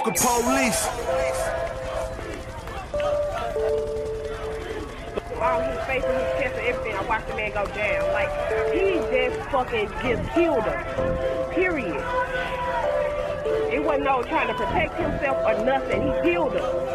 the police. All his face and his chest and everything, I watched the man go down. Like, he just fucking just killed him. Period. It wasn't no trying to protect himself or nothing. He killed him.